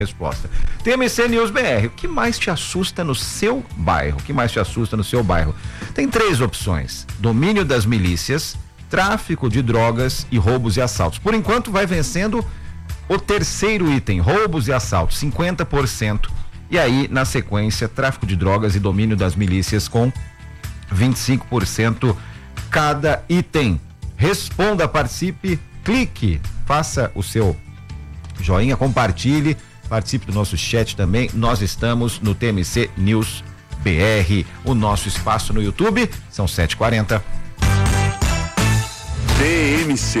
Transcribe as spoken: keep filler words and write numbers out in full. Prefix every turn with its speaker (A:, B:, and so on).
A: Resposta. T M C News B R, o que mais te assusta no seu bairro? O que mais te assusta no seu bairro? Tem três opções: domínio das milícias, tráfico de drogas e roubos e assaltos. Por enquanto vai vencendo o terceiro item, roubos e assaltos, cinquenta por cento. E aí, na sequência, tráfico de drogas e domínio das milícias com vinte e cinco por cento cada item. Responda, participe, clique, faça o seu joinha, compartilhe, participe do nosso chat também. Nós estamos no T M C News B R, o nosso espaço no YouTube. São sete e quarenta.
B: T M C